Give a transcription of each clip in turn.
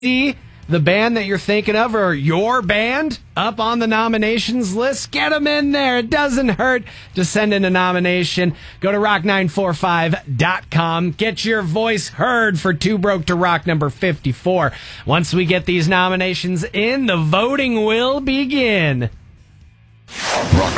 See the band that you're thinking of or your band up on the nominations list? Get them in there. It doesn't hurt to send in a nomination. Go to rock945.com. Get your voice heard for Too Broke to Rock number 54. Once we get these nominations in, the voting will begin. Rock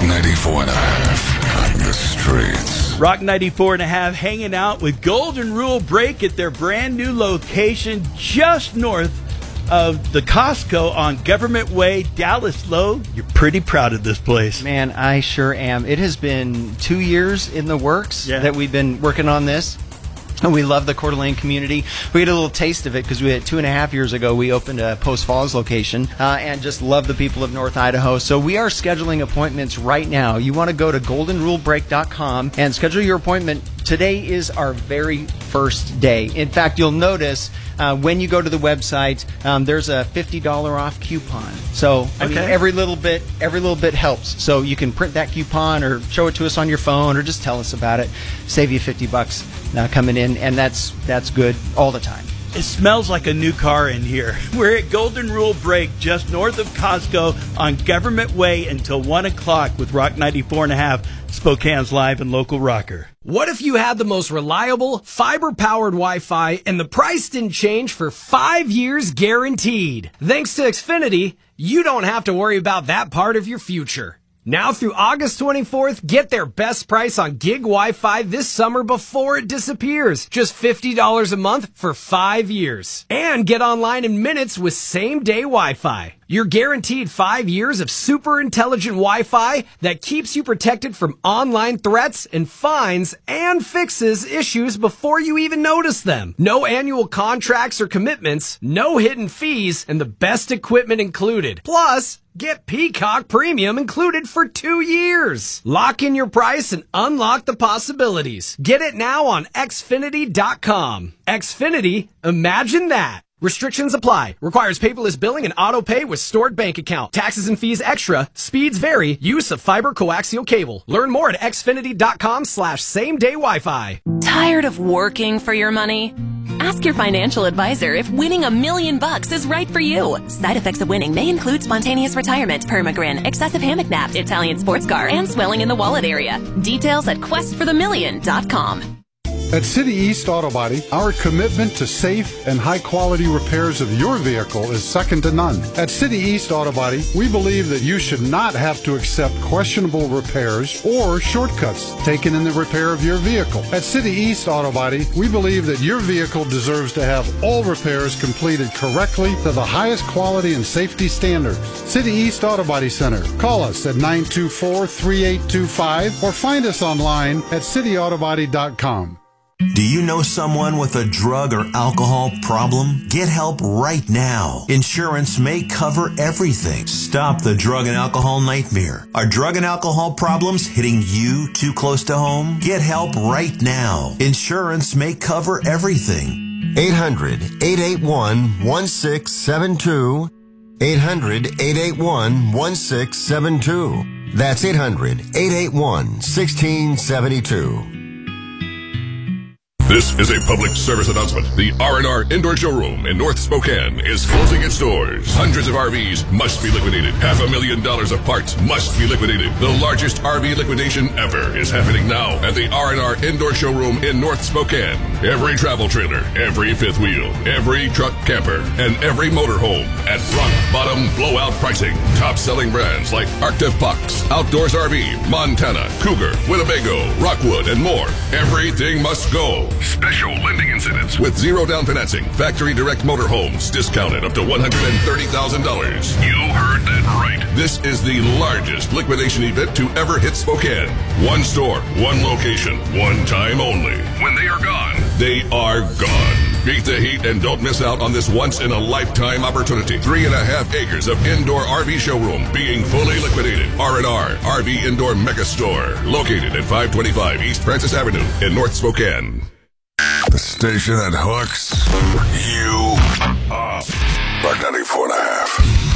94.5 on the streets. Rock 94.5 hanging out with Golden Rule Break at their brand new location just north of the Costco on Government Way, Dallas Low. You're pretty proud of this place. Man, I sure am. It has been 2 years in the works that we've been working on this. And we love the Coeur d'Alene community. We had a little taste of it because we had 2.5 years ago, we opened a Post Falls location and just love the people of North Idaho. So we are scheduling appointments right now. You want to go to goldenrulebreak.com and schedule your appointment. Today is our very first day. In fact, you'll notice when you go to the website, there's a $50 off coupon. So I mean, every little bit helps. So you can print that coupon or show it to us on your phone or just tell us about it. Save you $50 coming in, and that's good all the time. It smells like a new car in here. We're at Golden Rule Break just north of Costco on Government Way until 1 o'clock with Rock 94.5, Spokane's live and local rocker. What if you had the most reliable, fiber-powered Wi-Fi and the price didn't change for 5 years guaranteed? Thanks to Xfinity, you don't have to worry about that part of your future. Now through August 24th, get their best price on gig Wi-Fi this summer before it disappears. Just $50 a month for 5 years. And get online in minutes with same-day Wi-Fi. You're guaranteed 5 years of super intelligent Wi-Fi that keeps you protected from online threats and finds and fixes issues before you even notice them. No annual contracts or commitments, no hidden fees, and the best equipment included. Plus, get Peacock Premium included for 2 years. Lock in your price and unlock the possibilities. Get it now on Xfinity.com. Xfinity, imagine that. Restrictions apply. Requires paperless billing and auto pay with stored bank account. Taxes and fees extra. Speeds vary. Use of fiber coaxial cable. Learn more at xfinity.com/same-day Wi-Fi. Tired of working for your money? Ask your financial advisor if winning $1 million is right for you. Side effects of winning may include spontaneous retirement, permagrin, excessive hammock naps, Italian sports car, and swelling in the wallet area. Details at questforthemillion.com. At City East Auto Body, our commitment to safe and high-quality repairs of your vehicle is second to none. At City East Auto Body, we believe that you should not have to accept questionable repairs or shortcuts taken in the repair of your vehicle. At City East Auto Body, we believe that your vehicle deserves to have all repairs completed correctly to the highest quality and safety standards. City East Auto Body Center. Call us at 924-3825 or find us online at cityautobody.com. Do you know someone with a drug or alcohol problem? Get help right now. Insurance may cover everything. Stop the drug and alcohol nightmare. Are drug and alcohol problems hitting you too close to home? Get help right now. Insurance may cover everything. 800-881-1672. 800-881-1672. That's 800-881-1672. This is a public service announcement. The R&R Indoor Showroom in North Spokane is closing its doors. Hundreds of RVs must be liquidated. $500,000 of parts must be liquidated. The largest RV liquidation ever is happening now at the R&R Indoor Showroom in North Spokane. Every travel trailer, every fifth wheel, every truck camper, and every motorhome at rock bottom blowout pricing. Top selling brands like Arctic Fox, Outdoors RV, Montana, Cougar, Winnebago, Rockwood, and more. Everything must go. Special lending incentives with zero down financing. Factory direct motorhomes discounted up to $130,000. You heard that right. This is the largest liquidation event to ever hit Spokane. One store, one location, one time only. When they are gone, they are gone. Beat the heat and don't miss out on this once-in-a-lifetime opportunity. 3.5 acres of indoor RV showroom being fully liquidated. R&R RV Indoor Mega Store, located at 525 East Francis Avenue in North Spokane. The station that hooks you up. Rock 94.5.